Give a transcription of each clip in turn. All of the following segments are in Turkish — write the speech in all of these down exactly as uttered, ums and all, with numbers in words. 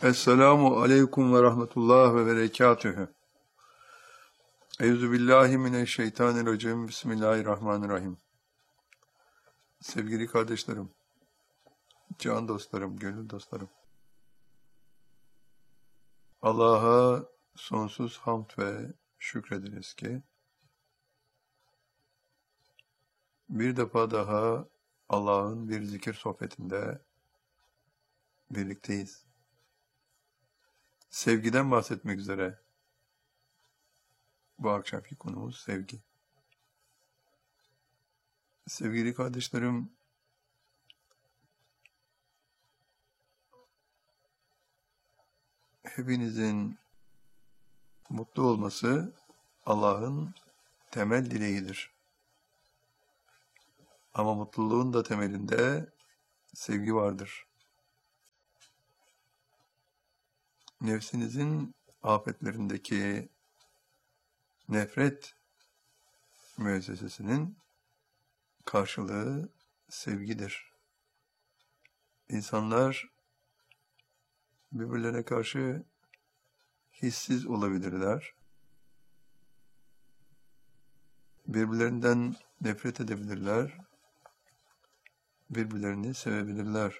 Esselamu aleyküm ve rahmetullah ve berekatühü. Euzubillahimineşşeytanirracim. Bismillahirrahmanirrahim. Sevgili kardeşlerim, can dostlarım, gönül dostlarım. Allah'a sonsuz hamd ve şükrediniz ki bir defa daha Allah'ın bir zikir sohbetinde birlikteyiz. Sevgiden bahsetmek üzere bu akşamki konumuz sevgi. Sevgili kardeşlerim, hepinizin mutlu olması Allah'ın temel dileğidir. Ama mutluluğun da temelinde sevgi vardır. Nefsinizin afetlerindeki nefret müessesesinin karşılığı sevgidir. İnsanlar birbirlerine karşı hissiz olabilirler. Birbirlerinden nefret edebilirler. Birbirlerini sevebilirler.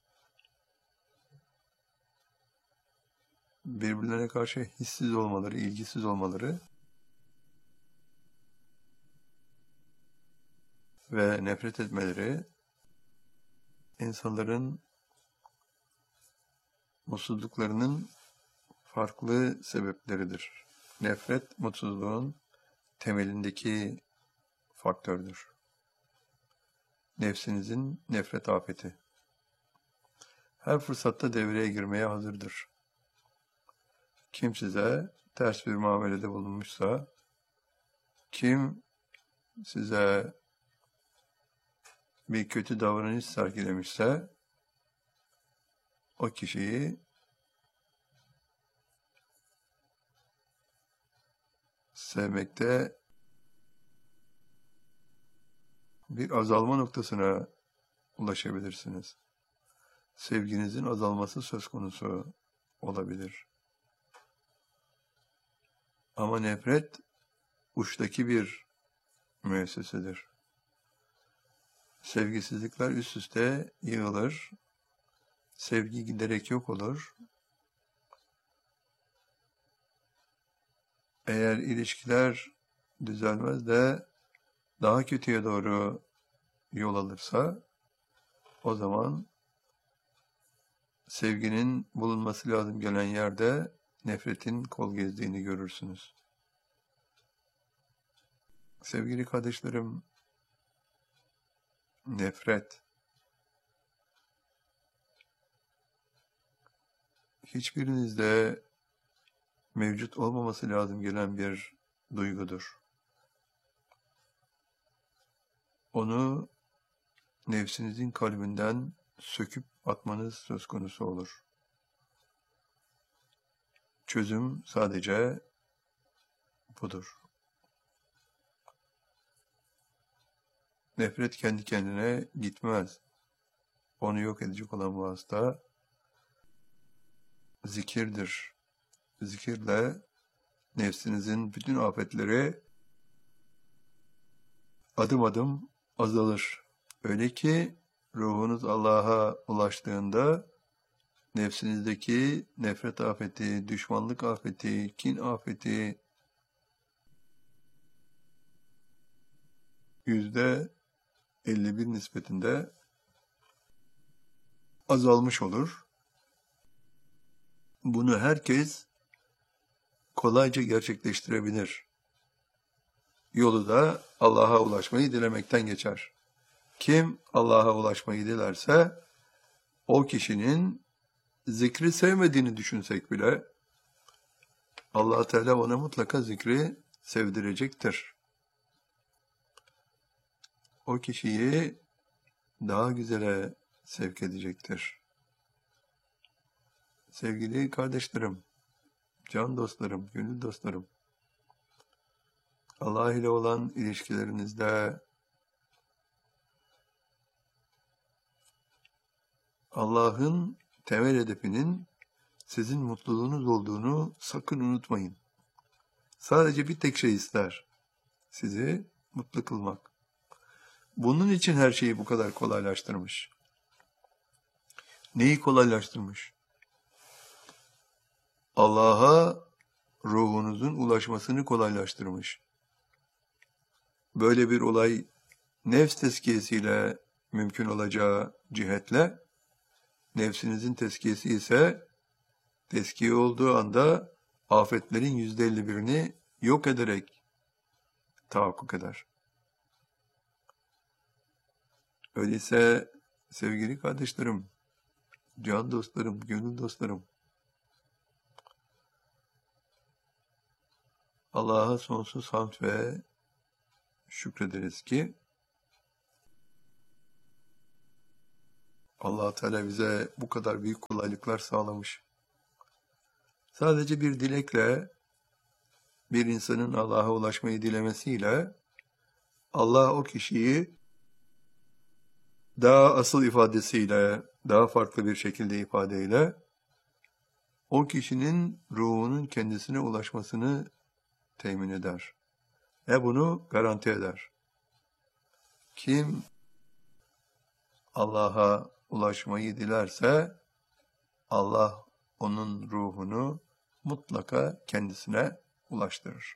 Birbirlerine karşı hissiz olmaları, ilgisiz olmaları ve nefret etmeleri insanların mutsuzluklarının farklı sebepleridir. Nefret, mutsuzluğun temelindeki faktördür. Nefsinizin nefret afeti. Her fırsatta devreye girmeye hazırdır. Kim size ters bir muamelede bulunmuşsa, kim size bir kötü davranış sergilemişse, o kişiyi sevmekte bir azalma noktasına ulaşabilirsiniz. Sevginizin azalması söz konusu olabilir. Ama nefret uçtaki bir müessesedir. Sevgisizlikler üst üste yığılır. Sevgi giderek yok olur. Eğer ilişkiler düzelmez de daha kötüye doğru yol alırsa, o zaman sevginin bulunması lazım gelen yerde nefretin kol gezdiğini görürsünüz. Sevgili kardeşlerim, nefret hiçbirinizde mevcut olmaması lazım gelen bir duygudur. Onu nefsinizin kalbinden söküp atmanız söz konusu olur. Çözüm sadece budur. Nefret kendi kendine gitmez. Onu yok edecek olan vasıta zikirdir. Zikirle nefsinizin bütün afetleri adım adım azalır. Öyle ki ruhunuz Allah'a ulaştığında nefsinizdeki nefret afeti, düşmanlık afeti, kin afeti yüzde elli bir nispetinde azalmış olur. Bunu herkes kolayca gerçekleştirebilir. Yolu da Allah'a ulaşmayı dilemekten geçer. Kim Allah'a ulaşmayı dilerse, o kişinin zikri sevmediğini düşünsek bile, Allah Teala ona mutlaka zikri sevdirecektir. O kişiyi daha güzele sevk edecektir. Sevgili kardeşlerim, can dostlarım, gönül dostlarım, Allah ile olan ilişkilerinizde Allah'ın temel hedefinin sizin mutluluğunuz olduğunu sakın unutmayın. Sadece bir tek şey ister. Sizi mutlu kılmak. Bunun için her şeyi bu kadar kolaylaştırmış. Neyi kolaylaştırmış? Allah'a ruhunuzun ulaşmasını kolaylaştırmış. Böyle bir olay nefs tezkiyesiyle mümkün olacağı cihetle, nefsinizin tezkiyesi ise tezkiye olduğu anda afetlerin yüzde elli birini yok ederek tahakkuk eder. Öyleyse sevgili kardeşlerim, can dostlarım, gönül dostlarım, Allah'a sonsuz hamd ve şükrederiz ki Allah Teala bize bu kadar büyük kolaylıklar sağlamış. Sadece bir dilekle, bir insanın Allah'a ulaşmayı dilemesiyle Allah o kişiyi daha asıl ifadesiyle, daha farklı bir şekilde ifadeyle o kişinin ruhunun kendisine ulaşmasını temin eder. Ve bunu garanti eder. Kim Allah'a ulaşmayı dilerse Allah onun ruhunu mutlaka kendisine ulaştırır.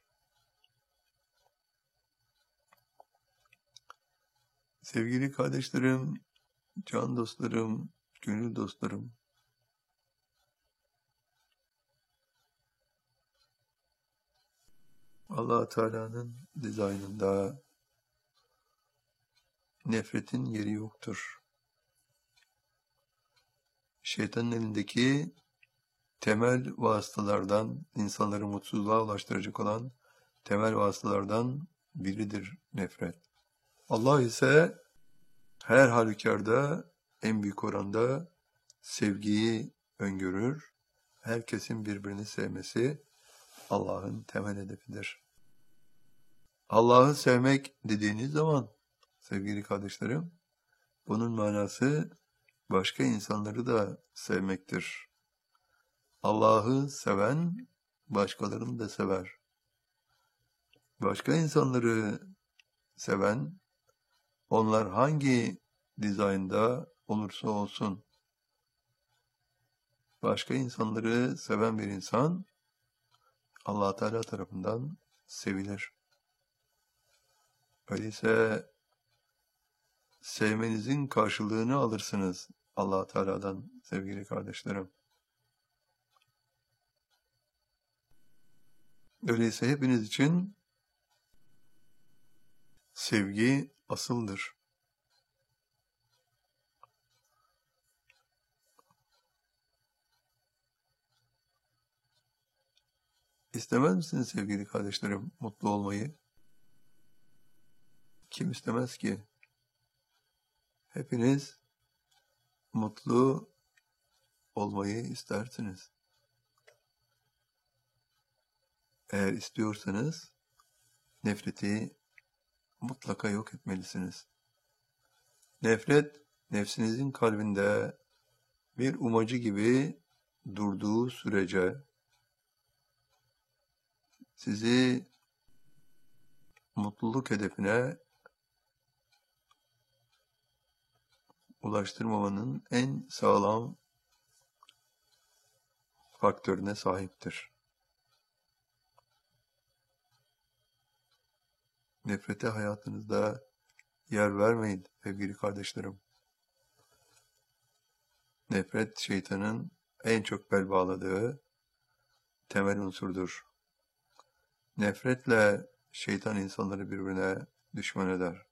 Sevgili kardeşlerim, can dostlarım, gönül dostlarım, Allah Teala'nın dizaynında nefretin yeri yoktur. Şeytanın elindeki temel vasıtalardan, insanları mutsuzluğa ulaştıracak olan temel vasıtalardan biridir nefret. Allah ise her halükarda en büyük oranda sevgiyi öngörür. Herkesin birbirini sevmesi Allah'ın temel hedefidir. Allah'ı sevmek dediğiniz zaman sevgili kardeşlerim, bunun manası başka insanları da sevmektir. Allah'ı seven başkalarını da sever. Başka insanları seven, onlar hangi dizaynda olursa olsun, başka insanları seven bir insan Allah Teala tarafından sevilir. Öyleyse sevmenizin karşılığını alırsınız Allah Teala'dan sevgili kardeşlerim. Öyleyse hepiniz için sevgi asıldır. İstemez misiniz sevgili kardeşlerim mutlu olmayı? Kim istemez ki? Hepiniz mutlu olmayı istersiniz. Eğer istiyorsanız nefreti mutlaka yok etmelisiniz. Nefret nefsinizin kalbinde bir umacı gibi durduğu sürece sizi mutluluk hedefine ulaştırmamanın en sağlam faktörüne sahiptir. Nefrete hayatınızda yer vermeyin sevgili kardeşlerim. Nefret şeytanın en çok bel bağladığı temel unsurdur. Nefretle şeytan insanları birbirine düşman eder.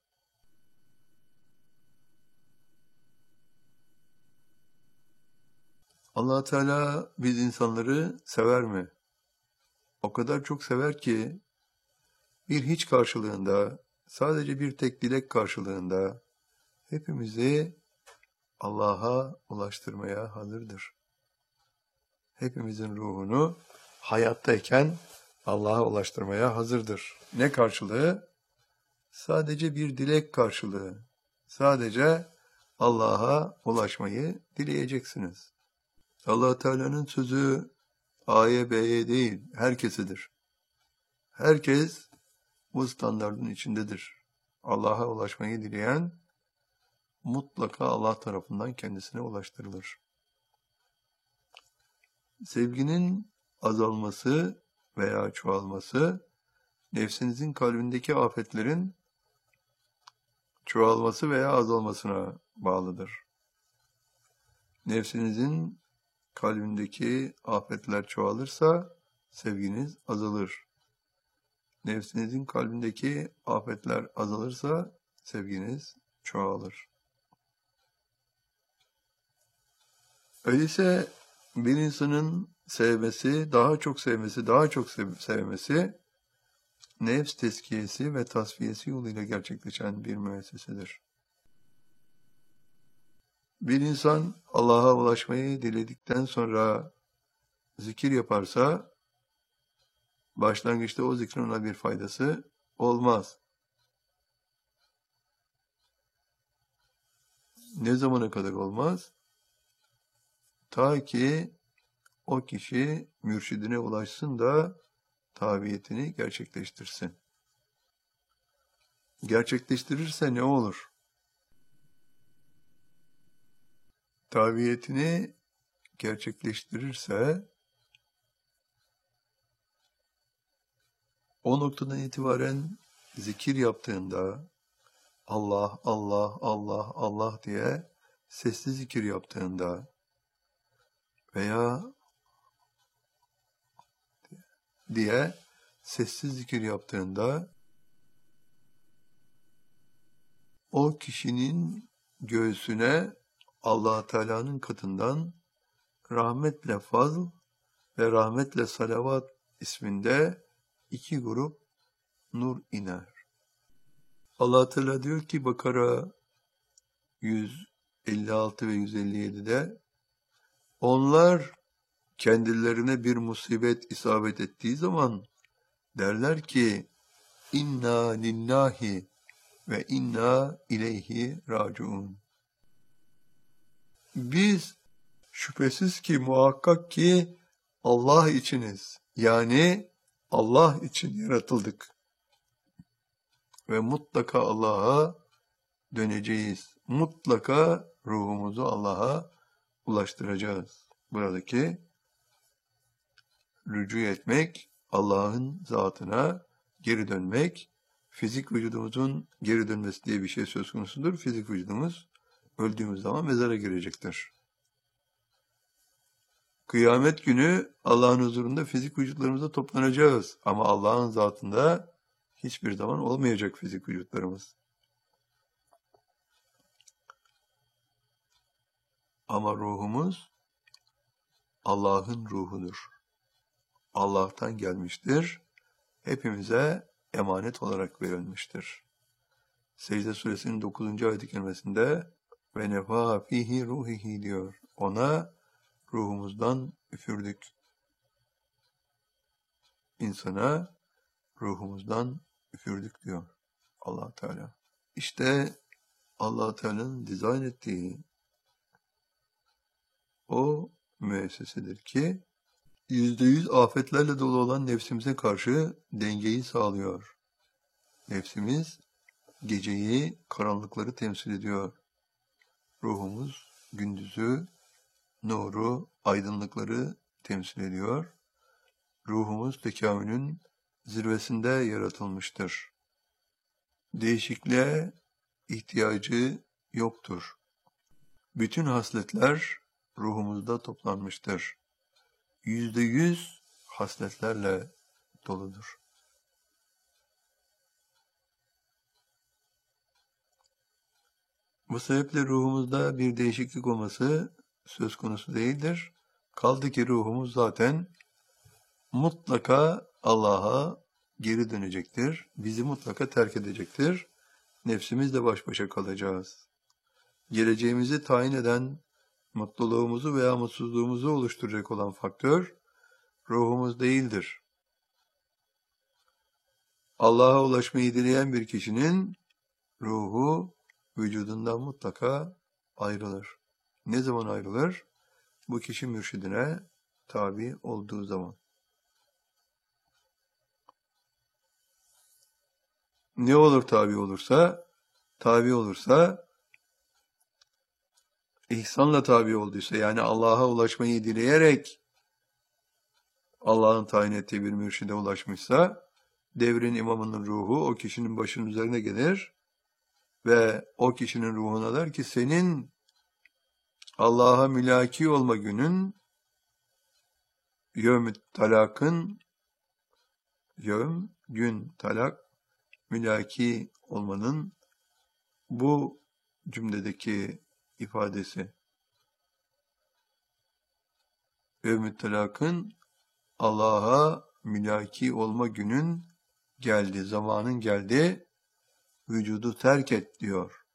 Allah Teala biz insanları sever mi? O kadar çok sever ki bir hiç karşılığında, sadece bir tek dilek karşılığında hepimizi Allah'a ulaştırmaya hazırdır. Hepimizin ruhunu hayattayken Allah'a ulaştırmaya hazırdır. Ne karşılığı? Sadece bir dilek karşılığı. Sadece Allah'a ulaşmayı dileyeceksiniz. Allah Teala'nın sözü A'ya B'ye değil, herkesedir. Herkes bu standardın içindedir. Allah'a ulaşmayı dileyen mutlaka Allah tarafından kendisine ulaştırılır. Sevginin azalması veya çoğalması, nefsinizin kalbindeki afetlerin çoğalması veya azalmasına bağlıdır. Nefsinizin kalbindeki afetler çoğalırsa sevginiz azalır. Nefsinizin kalbindeki afetler azalırsa sevginiz çoğalır. Öyleyse bir insanın sevmesi, daha çok sevmesi, daha çok sev- sevmesi, nefs tezkiyesi ve tasfiyesi yoluyla gerçekleşen bir müessesedir. Bir insan Allah'a ulaşmayı diledikten sonra zikir yaparsa, başlangıçta o zikrin ona bir faydası olmaz. Ne zamana kadar olmaz? Ta ki o kişi mürşidine ulaşsın da tabiyetini gerçekleştirsin. Gerçekleştirirse ne olur? Tabiyetini gerçekleştirirse o noktadan itibaren zikir yaptığında Allah, Allah, Allah, Allah diye sesli zikir yaptığında veya diye sessiz zikir yaptığında o kişinin göğsüne Allah Teala'nın katından rahmetle fazl ve rahmetle salavat isminde iki grup nur iner. Allah Teala diyor ki Bakara yüz elli altı ve yüz elli yedi'de onlar kendilerine bir musibet isabet ettiği zaman derler ki inna lillahi ve inna ileyhi raciun. Biz şüphesiz ki muhakkak ki Allah içiniz, yani Allah için yaratıldık ve mutlaka Allah'a döneceğiz. Mutlaka ruhumuzu Allah'a ulaştıracağız. Buradaki rücu etmek, Allah'ın zatına geri dönmek, fizik vücudumuzun geri dönmesi diye bir şey söz konusudur. Fizik vücudumuz öldüğümüz zaman mezara girecektir. Kıyamet günü Allah'ın huzurunda fizik vücutlarımızda toplanacağız. Ama Allah'ın zatında hiçbir zaman olmayacak fizik vücutlarımız. Ama ruhumuz Allah'ın ruhudur. Allah'tan gelmiştir. Hepimize emanet olarak verilmiştir. Secde suresinin dokuzuncu ayet-i kerimesinde ve nefâ fihi ruhihi diyor. Ona ruhumuzdan üfürdük. İnsana ruhumuzdan üfürdük diyor Allah Teala. İşte Allah Teala'nın dizayn ettiği o müessesedir ki yüzde yüz afetlerle dolu olan nefsimize karşı dengeyi sağlıyor. Nefsimiz geceyi, karanlıkları temsil ediyor. Ruhumuz gündüzü, nuru, aydınlıkları temsil ediyor. Ruhumuz tekamülün zirvesinde yaratılmıştır. Değişikliğe ihtiyacı yoktur. Bütün hasletler ruhumuzda toplanmıştır. Yüzde yüz hasletlerle doludur. Bu sebeple ruhumuzda bir değişiklik olması söz konusu değildir. Kaldı ki ruhumuz zaten mutlaka Allah'a geri dönecektir. Bizi mutlaka terk edecektir. Nefsimizle baş başa kalacağız. Geleceğimizi tayin eden, mutluluğumuzu veya mutsuzluğumuzu oluşturacak olan faktör ruhumuz değildir. Allah'a ulaşmayı dileyen bir kişinin ruhu vücudundan mutlaka ayrılır. Ne zaman ayrılır? Bu kişi mürşidine tabi olduğu zaman. Ne olur tabi olursa? Tabi olursa, ihsanla tabi olduysa, yani Allah'a ulaşmayı dileyerek Allah'ın tayin ettiği bir mürşide ulaşmışsa, devrin imamının ruhu o kişinin başının üzerine gelir ve o kişinin ruhuna der ki, senin Allah'a mülaki olma günün, yevm talakın, yevm, gün, talak, mülaki olmanın bu cümledeki ifadesi. Yevm talakın, Allah'a mülaki olma günün geldi, zamanın geldi, vücudu terk et diyor.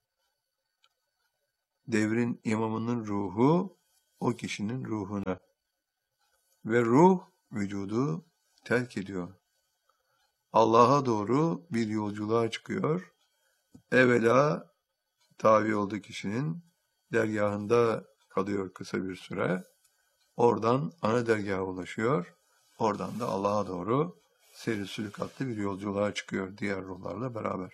Devrin imamının ruhu o kişinin ruhuna ve ruh vücudu terk ediyor. Allah'a doğru bir yolculuğa çıkıyor. Evvela tabi olduğu kişinin dergahında kalıyor kısa bir süre. Oradan ana dergaha ulaşıyor. Oradan da Allah'a doğru seyri sülükatlı bir yolculuğa çıkıyor diğer ruhlarla beraber.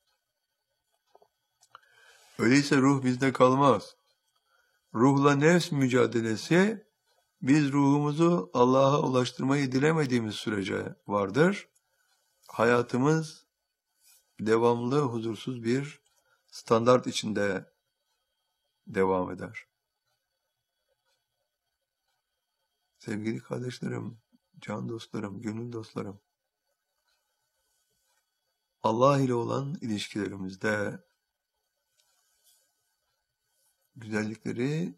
Öyleyse ruh bizde kalmaz. Ruhla nefs mücadelesi, biz ruhumuzu Allah'a ulaştırmayı dilemediğimiz sürece vardır. Hayatımız devamlı, huzursuz bir standart içinde devam eder. Sevgili kardeşlerim, can dostlarım, gönül dostlarım, Allah ile olan ilişkilerimizde güzellikleri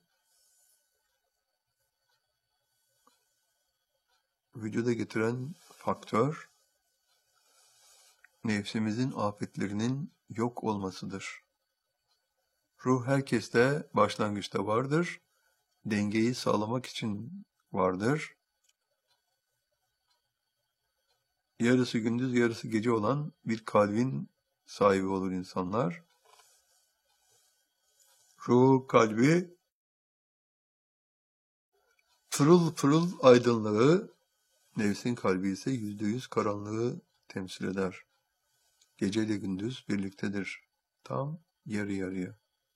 vücuda getiren faktör, nefsimizin afetlerinin yok olmasıdır. Ruh herkeste başlangıçta vardır, dengeyi sağlamak için vardır. Yarısı gündüz, yarısı gece olan bir kalbin sahibi olur insanlar. Ruh, kalbi pırıl pırıl aydınlığı, nefsin kalbi ise yüzde yüz karanlığı temsil eder. Gece ile gündüz birliktedir. Tam yarı yarıya.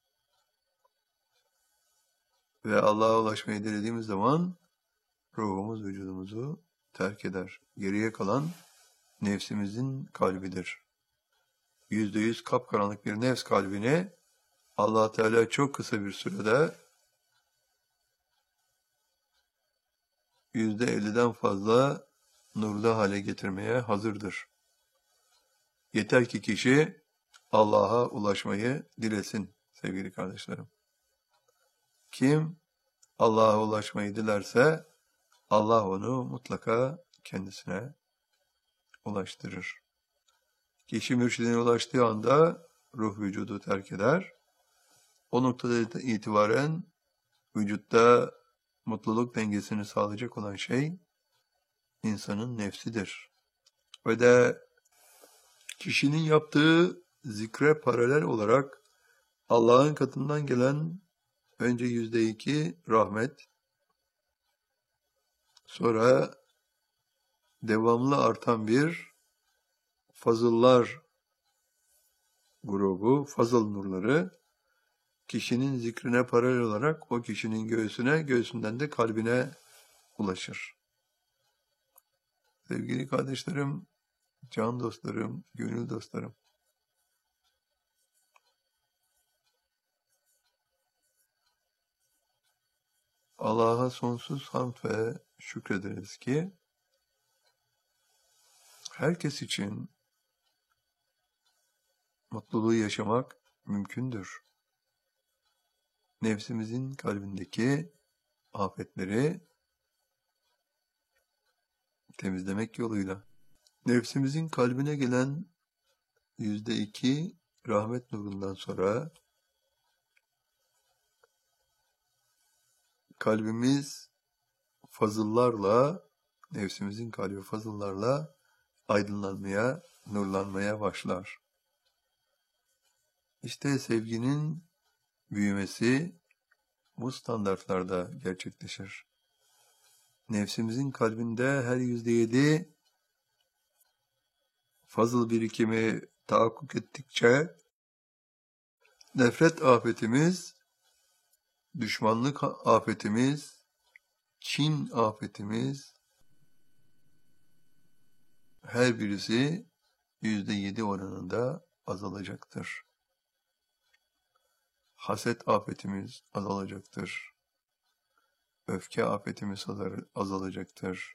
Ve Allah'a ulaşmayı dilediğimiz zaman ruhumuz vücudumuzu terk eder. Geriye kalan nefsimizin kalbidir. Yüzde yüz kapkaranlık bir nefs kalbini Allah Teala çok kısa bir sürede yüzde elliden fazla nurlu hale getirmeye hazırdır. Yeter ki kişi Allah'a ulaşmayı dilesin sevgili kardeşlerim. Kim Allah'a ulaşmayı dilerse Allah onu mutlaka kendisine ulaştırır. Kişi mürşidine ulaştığı anda ruh vücudu terk eder. O noktada itibaren vücutta mutluluk dengesini sağlayacak olan şey insanın nefsidir. Ve de kişinin yaptığı zikre paralel olarak Allah'ın katından gelen önce yüzde iki rahmet, sonra devamlı artan bir fazıllar grubu, fazıl nurları, kişinin zikrine paralel olarak o kişinin göğsüne, göğsünden de kalbine ulaşır. Sevgili kardeşlerim, can dostlarım, gönül dostlarım, Allah'a sonsuz hamd ve şükrederiz ki herkes için mutluluğu yaşamak mümkündür. Nefsimizin kalbindeki afetleri temizlemek yoluyla. Nefsimizin kalbine gelen yüzde iki rahmet nurundan sonra kalbimiz fazıllarla, nefsimizin kalbi fazıllarla aydınlanmaya, nurlanmaya başlar. İşte sevginin büyümesi, bu standartlarda gerçekleşir. Nefsimizin kalbinde her yüzde yedi fazıl birikimi tahakkuk ettikçe nefret afetimiz, düşmanlık afetimiz, kin afetimiz her birisi yüzde yedi oranında azalacaktır. Haset afetimiz azalacaktır. Öfke afetimiz azalacaktır.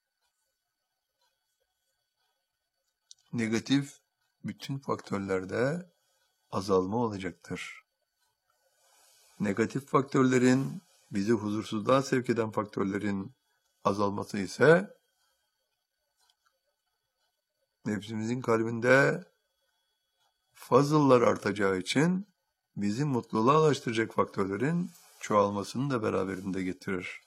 Negatif bütün faktörlerde azalma olacaktır. Negatif faktörlerin, bizi huzursuzluğa sevk eden faktörlerin azalması ise nefsimizin kalbinde fazıllar artacağı için bizi mutluluğa ulaştıracak faktörlerin çoğalmasını da beraberinde getirir.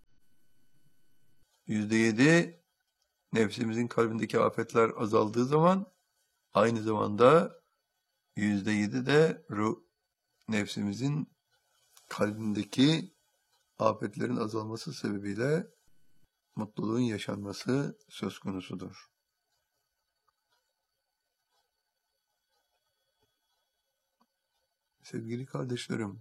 Yüzde yedi nefsimizin kalbindeki afetler azaldığı zaman aynı zamanda yüzde yedi de ruh, nefsimizin kalbindeki afetlerin azalması sebebiyle mutluluğun yaşanması söz konusudur. Sevgili kardeşlerim,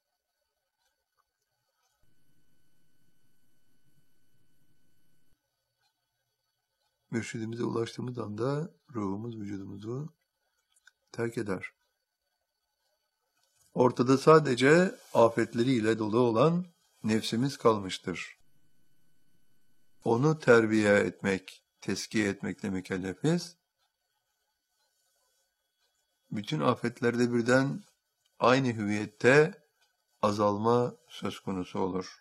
mürşidimize ulaştığımız anda ruhumuz vücudumuzu terk eder. Ortada sadece afetleriyle dolu olan nefsimiz kalmıştır. Onu terbiye etmek, teskiye etmekle mükellefiz. Bütün afetlerde birden aynı hüviyette azalma söz konusu olur.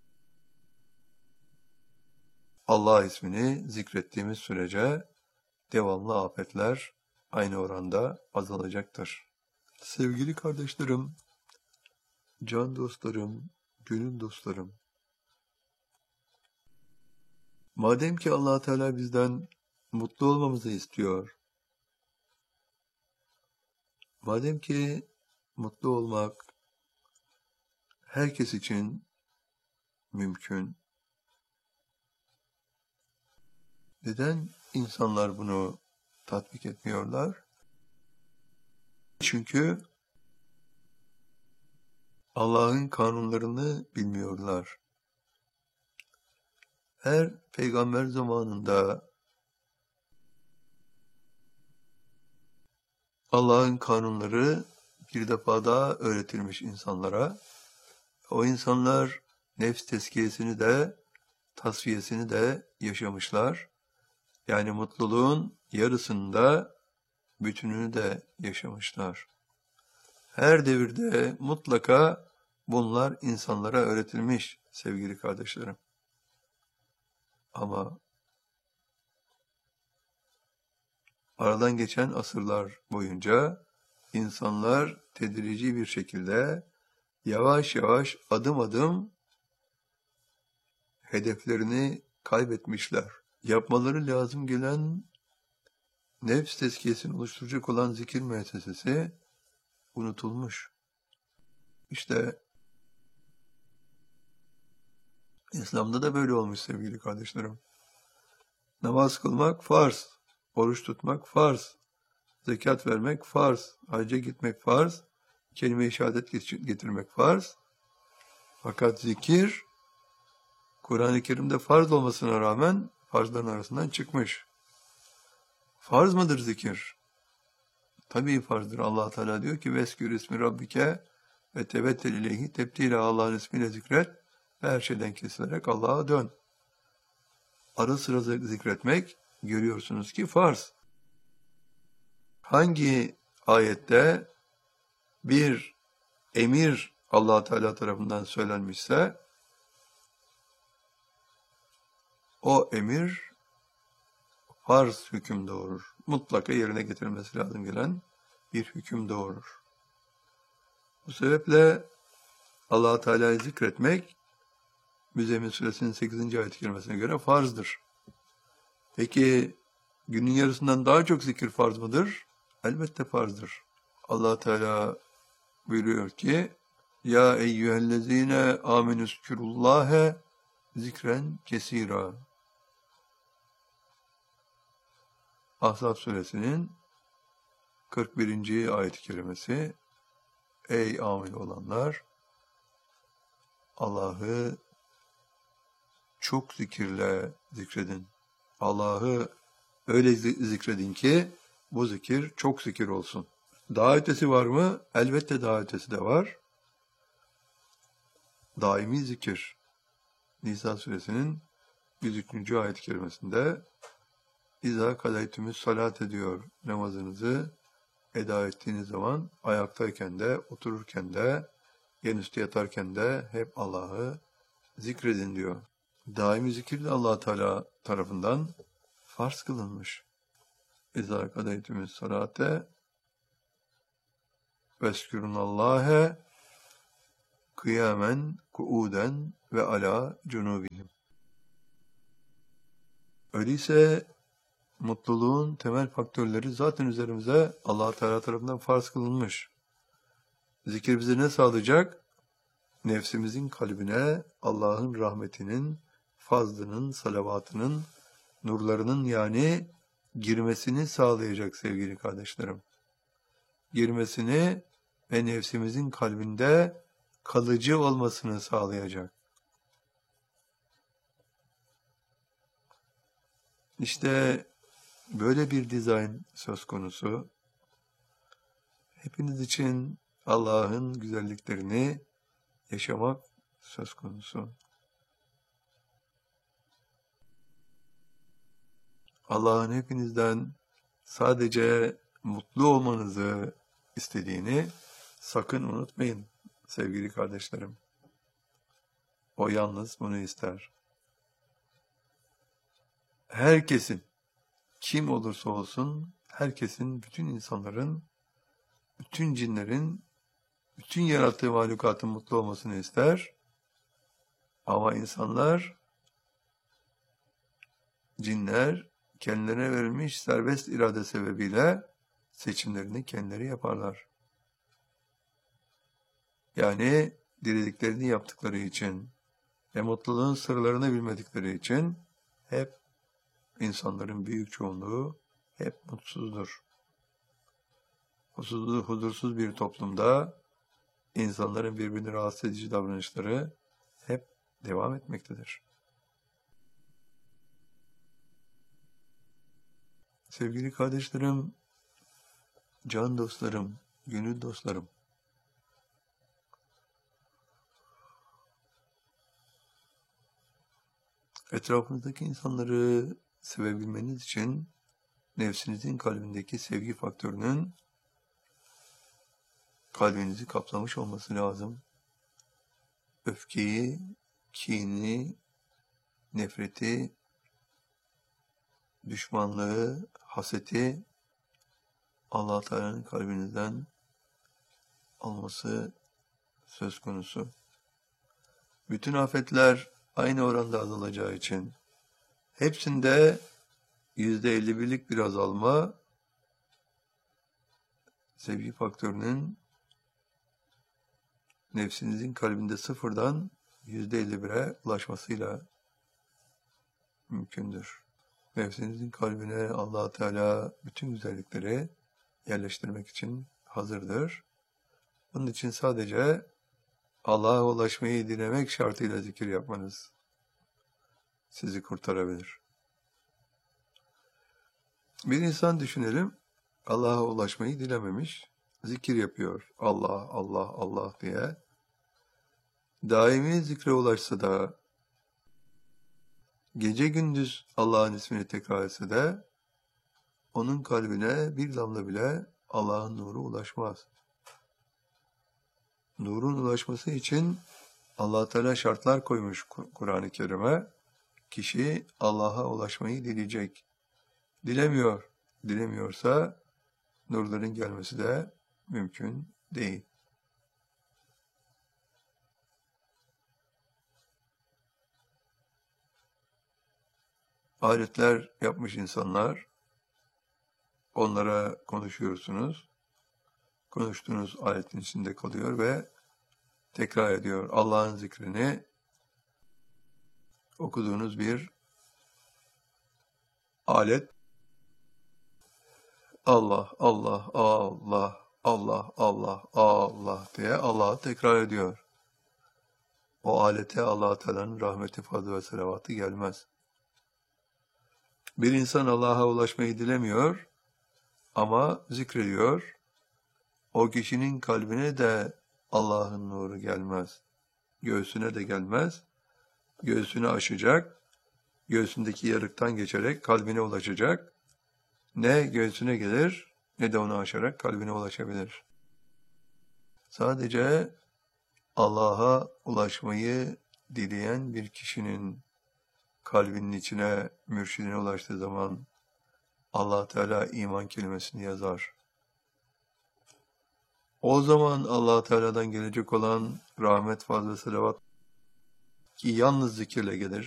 Allah ismini zikrettiğimiz sürece devamlı afetler aynı oranda azalacaktır. Sevgili kardeşlerim, can dostlarım, gönül dostlarım, madem ki Allah Teala bizden mutlu olmamızı istiyor, madem ki mutlu olmak herkes için mümkün, neden insanlar bunu tatbik etmiyorlar? Çünkü Allah'ın kanunlarını bilmiyorlar. Her peygamber zamanında Allah'ın kanunları bir defa daha öğretilmiş insanlara. O insanlar nefs tezkiyesini de, tasfiyesini de yaşamışlar. Yani mutluluğun yarısında bütününü de yaşamışlar. Her devirde mutlaka bunlar insanlara öğretilmiş sevgili kardeşlerim. Ama aradan geçen asırlar boyunca insanlar tedrici bir şekilde yavaş yavaş adım adım hedeflerini kaybetmişler. Yapmaları lazım gelen nefs tezkiyesini oluşturacak olan zikir müessesesi unutulmuş. İşte İslam'da da böyle olmuş sevgili kardeşlerim. Namaz kılmak farz, oruç tutmak farz, zekat vermek farz, hacca gitmek farz, kelime-i şehadet getirmek farz. Fakat zikir, Kur'an-ı Kerim'de farz olmasına rağmen farzların arasından çıkmış. Farz mıdır zikir? Tabii farzdır. Allah Teala diyor ki veskür ismi rabbike ve tebettel ileyhi tebtile, Allah'ın ismiyle zikret ve her şeyden kesilerek Allah'a dön. Ara sıra zikretmek görüyorsunuz ki farz. Hangi ayette bir emir Allah Teala tarafından söylenmişse o emir farz hüküm doğurur. Mutlaka yerine getirilmesi lazım gelen bir hüküm doğurur. Bu sebeple Allah Teala'yı zikretmek Müzzemmil Suresinin sekizinci ayet-i kerimesine göre farzdır. Peki günün yarısından daha çok zikir farz mıdır? Elbette farzdır. Allah Teala buyuruyor ki Ya eyyühellezine amenüskürullâhe zikren kesira. Ahzab suresinin kırk birinci ayet-i kerimesi. Ey amin olanlar, Allah'ı çok zikirle zikredin. Allah'ı öyle zikredin ki bu zikir çok zikir olsun. Daha ötesi var mı? Elbette daha ötesi de var. Daimi zikir. Nisa suresinin yüz üçüncü ayet-i kerimesinde İza kadaytümüz salat ediyor namazınızı eda ettiğiniz zaman ayaktayken de, otururken de, yen üstü yatarken de hep Allah'ı zikredin diyor. Daimi zikir de Allah Teala tarafından farz kılınmış. İza kadaytümüz salate veskürünallâhe kıyamen, kuuden ve ala cunubihim. Öyleyse mutluluğun temel faktörleri zaten üzerimize Allah Teala tarafından farz kılınmış. Zikir bize ne sağlayacak? Nefsimizin kalbine Allah'ın rahmetinin, fazlının, salavatının, nurlarının yani girmesini sağlayacak sevgili kardeşlerim. Girmesini ve nefsimizin kalbinde kalıcı olmasını sağlayacak. İşte böyle bir dizayn söz konusu. Hepiniz için Allah'ın güzelliklerini yaşamak söz konusu. Allah'ın hepinizden sadece mutlu olmanızı istediğini sakın unutmayın sevgili kardeşlerim. O yalnız bunu ister. Herkesin, kim olursa olsun, herkesin, bütün insanların, bütün cinlerin, bütün yarattığı mahlukatın mutlu olmasını ister. Ama insanlar, cinler, kendilerine verilmiş serbest irade sebebiyle seçimlerini kendileri yaparlar. Yani dilediklerini yaptıkları için ve mutluluğun sırlarını bilmedikleri için hep insanların büyük çoğunluğu hep mutsuzdur. Huzursuz, huzursuz bir toplumda insanların birbirini rahatsız edici davranışları hep devam etmektedir. Sevgili kardeşlerim, can dostlarım, gönül dostlarım, etrafınızdaki insanları sevebilmeniz için nefsinizin kalbindeki sevgi faktörünün kalbinizi kaplamış olması lazım. Öfkeyi, kini, nefreti, düşmanlığı, haseti Allah Teala'nın kalbinizden alması söz konusu. Bütün afetler aynı oranda azalacağı için hepsinde yüzde elli birlik bir azalma sevgi faktörünün nefsinizin kalbinde sıfırdan yüzde elli bire ulaşmasıyla mümkündür. Nefsinizin kalbine Allah Teala bütün güzellikleri yerleştirmek için hazırdır. Bunun için sadece Allah'a ulaşmayı dilemek şartıyla zikir yapmanız sizi kurtarabilir. Bir insan düşünelim, Allah'a ulaşmayı dilememiş, zikir yapıyor. Allah, Allah, Allah diye. Daimi zikre ulaşsa da, gece gündüz Allah'ın ismini tekrar etse de, onun kalbine bir damla bile Allah'ın nuru ulaşmaz. Nurun ulaşması için Allah Teala şartlar koymuş Kur'an-ı Kerim'e. Kişi Allah'a ulaşmayı dileyecek. Dilemiyor. Dilemiyorsa nurların gelmesi de mümkün değil. Aletler yapmış insanlar, onlara konuşuyorsunuz. Konuştuğunuz aletin içinde kalıyor ve tekrar ediyor. Allah'ın zikrini okuduğunuz bir alet. Allah, Allah, Allah, Allah, Allah, Allah diye Allah'ı tekrar ediyor. O alete Allah-u Teala'nın rahmeti, fazlı ve selavatı gelmez. Bir insan Allah'a ulaşmayı dilemiyor ama zikrediyor. O kişinin kalbine de Allah'ın nuru gelmez. Göğsüne de gelmez. Göğsünü aşacak. Göğsündeki yarıktan geçerek kalbine ulaşacak. Ne göğsüne gelir ne de onu aşarak kalbine ulaşabilir. Sadece Allah'a ulaşmayı dileyen bir kişinin kalbinin içine, mürşidine ulaştığı zaman Allah Teala iman kelimesini yazar. O zaman Allah Teala'dan gelecek olan rahmet, fazla, selavat ki yalnız zikirle gelir.